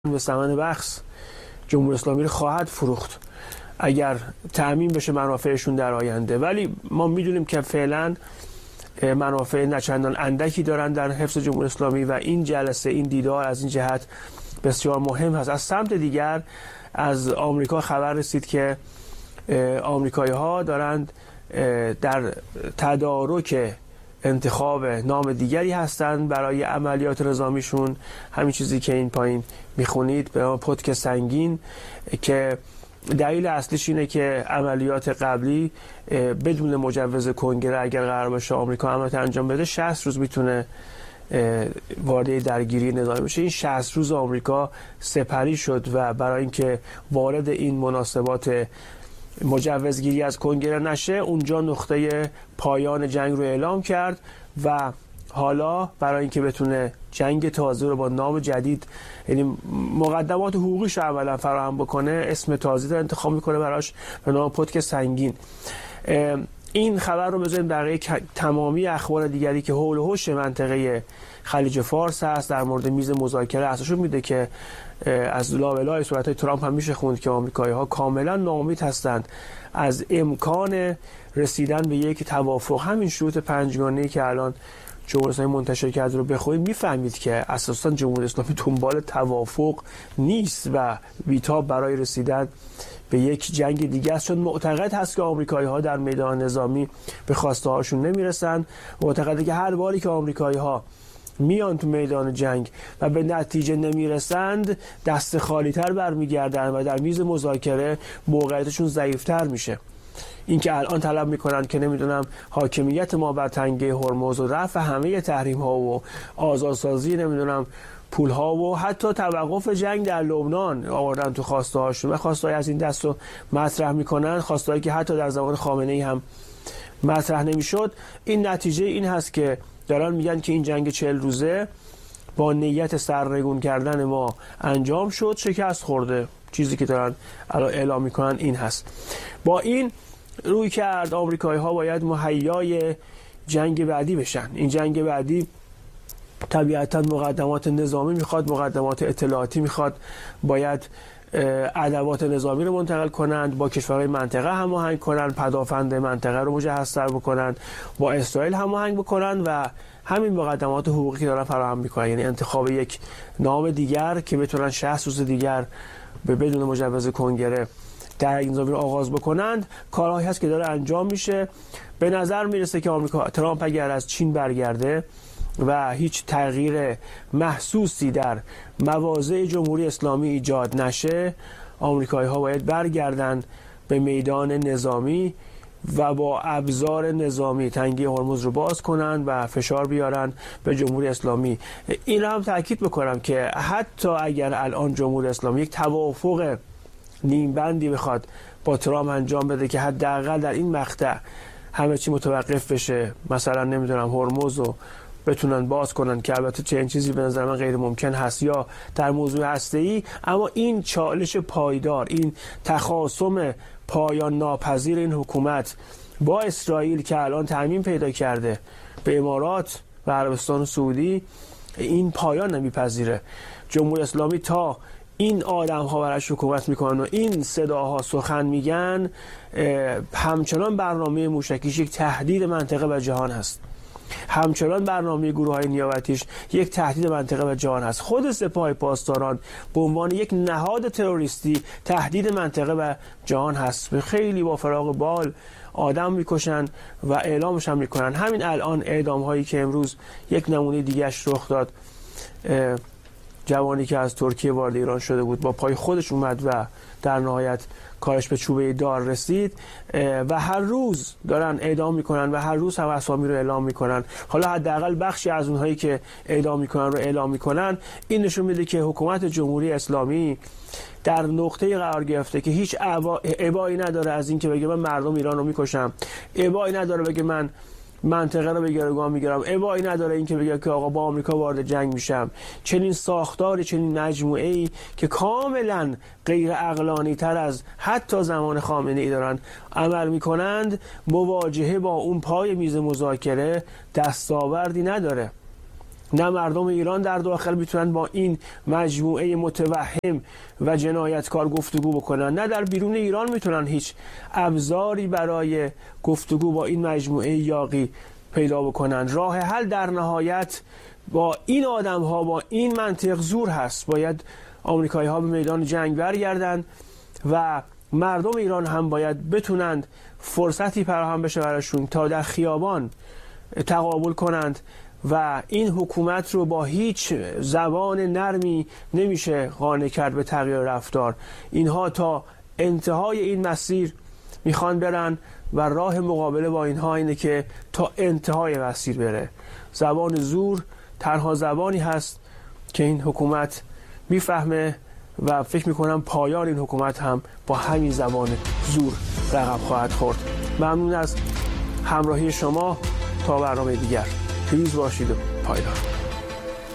به ثمن بخس جمهوری اسلامی رو خواهد فروخت اگر تأمین بشه منافعشون در آینده. ولی ما میدونیم که فعلا منافع نچندان اندکی دارن در حفظ جمهوری اسلامی و این جلسه، این دیدار از این جهت بسیار مهم هست. از سمت دیگر از آمریکا خبر رسید که آمریکایی ها دارند در تدارک انتخاب نام دیگری هستند برای عملیات نظامیشون، همین چیزی که این پایین میخونید به نام پتک سنگین، که دلیل اصلیش اینه که عملیات قبلی بدون مجوز کنگره اگر قرار باشه آمریکا عملیات انجام بده 60 روز میتونه وارد درگیری نظامی بشه. این 60 روز آمریکا سپری شد و برای اینکه وارد این مناسبات مجوزگیری از کنگره نشه اونجا نقطه پایان جنگ رو اعلام کرد و حالا برای اینکه بتونه جنگ تازه رو با نام جدید، یعنی مقدمات حقوقیش رو اولا فراهم بکنه، اسم تازه رو انتخاب میکنه براش به نام پتک سنگین. این خبر رو بذاریم در تمامی اخبار دیگری که حول و حوش منطقه خلیج فارس هست در مورد میز مذاکره اساسشون میده که از لابلای صحبت‌های ترامپ هم میشه خوند که آمریکایی‌ها کاملا ناامید هستند از امکان رسیدن به یک توافق. همین شروط پنجگانه‌ای که الان جمهوری اسلامی منتشر کرده رو بخونید میفهمید که اساساً جمهوری اسلامی دنبال توافق نیست و بی‌تاب برای رسیدن به یک جنگ دیگه است، چون معتقد هست که آمریکایی‌ها در میدان نظامی به خواسته هاشون نمیرسن. معتقده که هر باری که آمریکایی‌ها میان تو میدان جنگ و به نتیجه نمیرسند دست خالی تر برمیگردن و در میز مذاکره موقعیتشون ضعیفتر میشه. این که الان طلب میکنن که نمیدونم حاکمیت ما بر تنگه هرمز و رفع همه تحریم ها و آزادسازی نمیدونم پول ها و حتی توقف جنگ در لبنان آوردن تو خواسته هاشون و خواسته های از این دست رو مطرح میکنن، خواسته هایی که حتی در زمان خامنه ای هم مطرح نمیشد. این نتیجه این هست که دارن میگن که این جنگ 40 روزه با نیت سرنگون کردن ما انجام شد، شکست خورده. چیزی که دارن الان اعلام میکنن این هست. با این روی کرد آمریکایی ها باید مهیای جنگ بعدی بشن. این جنگ بعدی طبیعتا مقدمات نظامی میخواد، مقدمات اطلاعاتی میخواد، باید ادوات نظامی رو منتقل کنند، با کشورهای منطقه هماهنگ کنند، پدافند منطقه رو مجهزتر بکنند، با اسرائیل هماهنگ بکنند و همین مقدمات حقوقی که دارن فراهم میکنن، یعنی انتخاب یک نام دیگر که بتونن 60 روز دیگر به بدون مجوز کنگره در نظامی رو آغاز بکنند، کارهایی هست که داره انجام میشه. به نظر میرسه که آمریکا، ترامپ اگر از چین برگرده و هیچ تغییر محسوسی در مواضع جمهوری اسلامی ایجاد نشه، آمریکایی ها باید برگردن به میدان نظامی و با ابزار نظامی تنگه هرمز رو باز کنن و فشار بیارن به جمهوری اسلامی. این هم تاکید بکنم که حتی اگر الان جمهوری اسلامی یک توافق نیم بندی بخواد با ترامپ انجام بده که حداقل در این مقطع همه چی متوقف بشه، مثلا نمیدونم هرمز رو بتونن باز کنن که البته چنین چیزی به نظر من غیر ممکن هست، یا در موضوع هسته‌ای، اما این چالش پایدار، این تخاصم پایان ناپذیر این حکومت با اسرائیل که الان تعمیم پیدا کرده به امارات و عربستان سعودی، این پایان نمیپذیره. جمهوری اسلامی تا این آدم ها براش حکومت میکنن و این صداها سخن میگن، همچنان برنامه موشکیش یک تهدید منطقه و جهان هست، همچنان برنامه گروه های نیابتیش یک تهدید منطقه و جهان هست. خود سپاه پاسداران به عنوان یک نهاد تروریستی تهدید منطقه و جهان هست. خیلی با فراغ بال آدم میکشن و اعلامش هم میکنن. همین الان اعدام هایی که امروز یک نمونه دیگه‌اش رخ داد، جوانی که از ترکیه وارد ایران شده بود با پای خودش اومد و در نهایت کارش به چوبه دار رسید و هر روز دارن اعدام میکنن و هر روز هم اسامی رو اعلام میکنن. حالا حداقل بخشی از اونهایی که اعدام میکنن رو اعلام میکنن. این نشون میده که حکومت جمهوری اسلامی در نقطه قرار گرفته که هیچ ابایی نداره از این که بگه من مردم ایران رو میکشم، ابایی نداره بگه من منطقه رو به گروگان میگیرم، ابایی نداره این که بگه که آقا با آمریکا وارد جنگ میشم. چنین ساختاری، چنین مجموعه‌ای که کاملا غیر عقلانی تر از حتی زمان خامنه ای دارن عمل میکنند، مواجهه با اون پای میز مذاکره دستاوردی نداره. نه مردم ایران در داخل میتونن با این مجموعه متوهم و جنایتکار گفتگو بکنن، نه در بیرون ایران میتونن هیچ ابزاری برای گفتگو با این مجموعه یاغی پیدا بکنن. راه حل در نهایت با این آدم ها، با این منطق زور هست. باید آمریکایی ها به میدان جنگ برگردن و مردم ایران هم باید بتونند فرصتی فراهم بشه براشون تا در خیابان تقابل کنند و این حکومت رو با هیچ زبان نرمی نمیشه قانع کرد به تغییر رفتار. اینها تا انتهای این مسیر میخوان برن و راه مقابله با اینها اینه که تا انتهای مسیر بره. زبان زور تنها زبانی هست که این حکومت میفهمه و فکر میکنم پایان این حکومت هم با همین زبان زور رقم خواهد خورد. ممنون از همراهی شما. تا برنامه دیگر پیروز باشید و پایدار.